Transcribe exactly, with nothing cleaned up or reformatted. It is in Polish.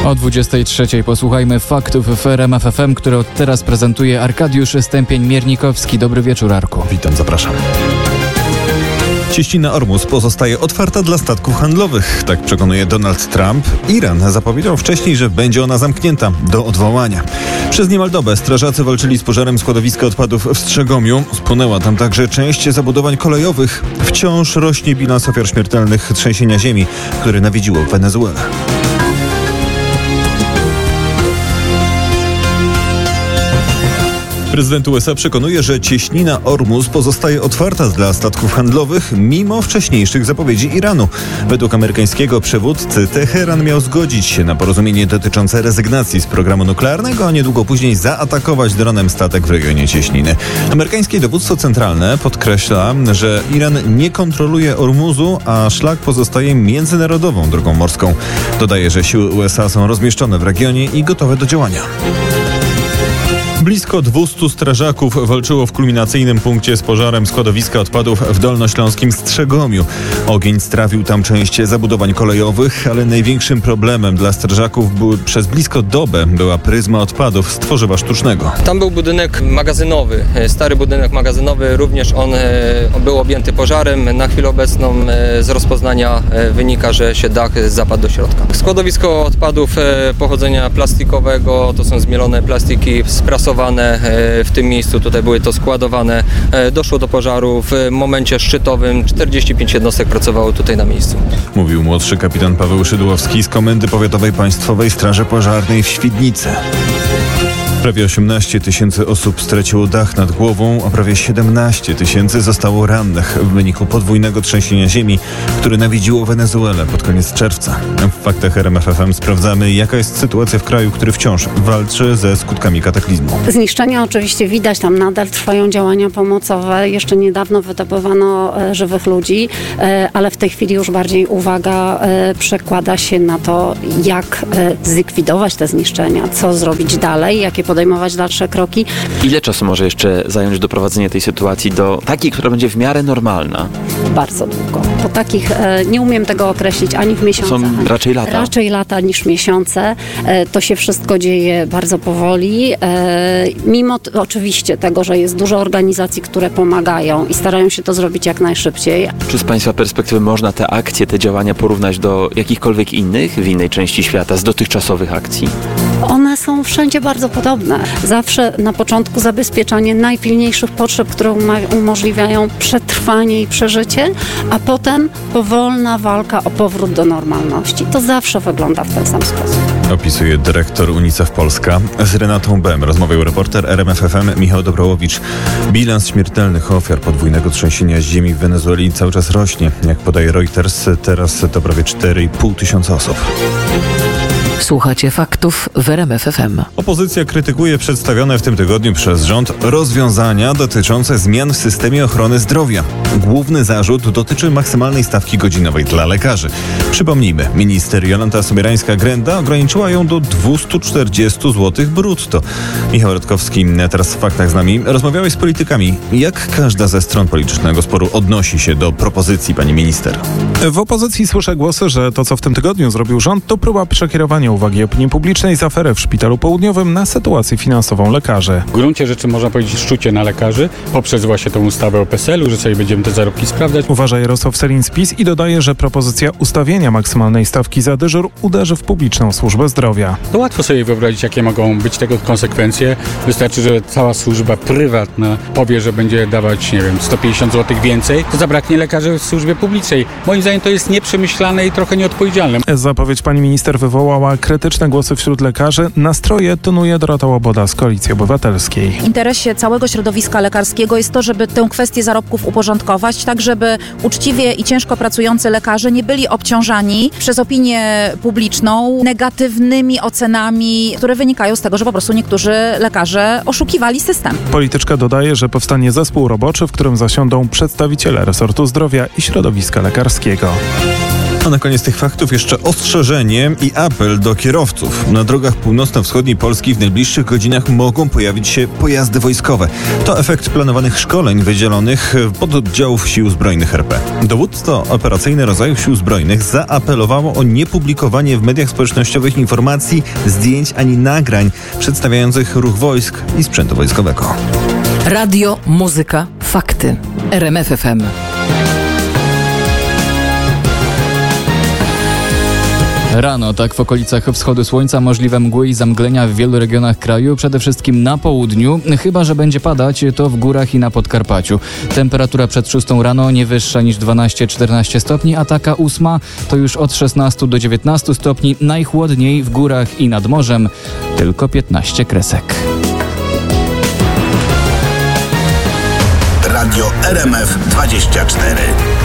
O dwudziestej trzeciej posłuchajmy faktów w R M F F M, które od teraz prezentuje Arkadiusz Stępień-Miernikowski. Dobry wieczór, Arku. Witam, zapraszam. Cieśnina Ormus pozostaje otwarta dla statków handlowych, tak przekonuje Donald Trump. Iran zapowiedział wcześniej, że będzie ona zamknięta do odwołania. Przez niemal dobę strażacy walczyli z pożarem składowiska odpadów w Strzegomiu. Spłonęła tam także część zabudowań kolejowych. Wciąż rośnie bilans ofiar śmiertelnych trzęsienia ziemi, które nawiedziło Wenezuelę. Prezydent U S A przekonuje, że cieśnina Ormus pozostaje otwarta dla statków handlowych mimo wcześniejszych zapowiedzi Iranu. Według amerykańskiego przywódcy Teheran miał zgodzić się na porozumienie dotyczące rezygnacji z programu nuklearnego, a niedługo później zaatakować dronem statek w rejonie cieśniny. Amerykańskie dowództwo centralne podkreśla, że Iran nie kontroluje Ormuzu, a szlak pozostaje międzynarodową drogą morską. Dodaje, że siły U S A są rozmieszczone w regionie i gotowe do działania. Blisko dwustu strażaków walczyło w kulminacyjnym punkcie z pożarem składowiska odpadów w dolnośląskim Strzegomiu. Ogień strawił tam część zabudowań kolejowych, ale największym problemem dla strażaków były, przez blisko dobę była pryzma odpadów z tworzywa sztucznego. Tam był budynek magazynowy, stary budynek magazynowy, również on był objęty pożarem. Na chwilę obecną z rozpoznania wynika, że się dach zapadł do środka. Składowisko odpadów pochodzenia plastikowego, to są zmielone plastiki sprasowane w tym miejscu, tutaj były to składowane. Doszło do pożaru w momencie szczytowym. czterdzieści pięć jednostek pracowało tutaj na miejscu. Mówił młodszy kapitan Paweł Szydłowski z Komendy Powiatowej Państwowej Straży Pożarnej w Świdnicy. Prawie osiemnaście tysięcy osób straciło dach nad głową, a prawie siedemnaście tysięcy zostało rannych w wyniku podwójnego trzęsienia ziemi, które nawiedziło Wenezuelę pod koniec czerwca. W faktach R M F F M sprawdzamy, jaka jest sytuacja w kraju, który wciąż walczy ze skutkami kataklizmu. Zniszczenia oczywiście widać, tam nadal trwają działania pomocowe. Jeszcze niedawno wydobywano e, żywych ludzi, e, ale w tej chwili już bardziej uwaga e, przekłada się na to, jak e, zlikwidować te zniszczenia, co zrobić dalej, jakie podejmować dalsze kroki. Ile czasu może jeszcze zająć doprowadzenie tej sytuacji do takiej, która będzie w miarę normalna? Bardzo długo. Po takich, e, nie umiem tego określić ani w miesiącach. Są raczej lata. Raczej lata niż miesiące. E, to się wszystko dzieje bardzo powoli. E, mimo t- oczywiście tego, że jest dużo organizacji, które pomagają i starają się to zrobić jak najszybciej. Czy z Państwa perspektywy można te akcje, te działania porównać do jakichkolwiek innych w innej części świata, z dotychczasowych akcji? One są wszędzie bardzo podobne. Zawsze na początku zabezpieczanie najpilniejszych potrzeb, które uma- umożliwiają przetrwanie i przeżycie, a potem powolna walka o powrót do normalności. To zawsze wygląda w ten sam sposób. Opisuje dyrektor UNICEF Polska. Z Renatą Bem rozmawiał reporter R M F F M Michał Dobrołowicz. Bilans śmiertelnych ofiar podwójnego trzęsienia ziemi w Wenezueli cały czas rośnie. Jak podaje Reuters, teraz to prawie cztery i pół tysiąca osób. Słuchacie faktów w R M F F M. Opozycja krytykuje przedstawione w tym tygodniu przez rząd rozwiązania dotyczące zmian w systemie ochrony zdrowia. Główny zarzut dotyczy maksymalnej stawki godzinowej dla lekarzy. Przypomnijmy, minister Jolanta Sobierańska-Grenda ograniczyła ją do dwieście czterdzieści złotych brutto. Michał Radkowski teraz w faktach z nami. Rozmawiałeś z politykami. Jak każda ze stron politycznego sporu odnosi się do propozycji pani minister? W opozycji słyszę głosy, że to, co w tym tygodniu zrobił rząd, to próba przekierowania uwagi opinii publicznej z afery w Szpitalu Południowym na sytuację finansową lekarzy. W gruncie rzeczy można powiedzieć szczucie na lekarzy poprzez właśnie tą ustawę o P S L u, że sobie będziemy te zarobki sprawdzać. Uważa Jarosław Sellin z PiS i dodaje, że propozycja ustawienia maksymalnej stawki za dyżur uderzy w publiczną służbę zdrowia. To łatwo sobie wyobrazić, jakie mogą być tego konsekwencje. Wystarczy, że cała służba prywatna powie, że będzie dawać, nie wiem, sto pięćdziesiąt złotych więcej, to zabraknie lekarzy w służbie publicznej. Moim zdaniem to jest nieprzemyślane i trochę nieodpowiedzialne. Zapowiedź pani minister wywołała krytyczne głosy wśród lekarzy. Nastroje tonuje Dorota Łoboda z Koalicji Obywatelskiej. W interesie całego środowiska lekarskiego jest to, żeby tę kwestię zarobków uporządkować, tak żeby uczciwie i ciężko pracujący lekarze nie byli obciążani przez opinię publiczną negatywnymi ocenami, które wynikają z tego, że po prostu niektórzy lekarze oszukiwali system. Polityczka dodaje, że powstanie zespół roboczy, w którym zasiądą przedstawiciele resortu zdrowia i środowiska lekarskiego. A na koniec tych faktów jeszcze ostrzeżenie i apel do kierowców. Na drogach północno-wschodniej Polski w najbliższych godzinach mogą pojawić się pojazdy wojskowe. To efekt planowanych szkoleń wydzielonych pododdziałów Sił Zbrojnych R P. Dowództwo operacyjne rodzajów Sił Zbrojnych zaapelowało o niepublikowanie w mediach społecznościowych informacji, zdjęć ani nagrań przedstawiających ruch wojsk i sprzętu wojskowego. Radio, muzyka, fakty. R M F F M. Rano, tak w okolicach wschodu słońca, możliwe mgły i zamglenia w wielu regionach kraju, przede wszystkim na południu, chyba że będzie padać, to w górach i na Podkarpaciu. Temperatura przed szóstą rano nie wyższa niż dwanaście czternaście stopni, a taka ósma to już od szesnastu do dziewiętnastu stopni, najchłodniej w górach i nad morzem tylko piętnaście kresek. Radio R M F dwadzieścia cztery.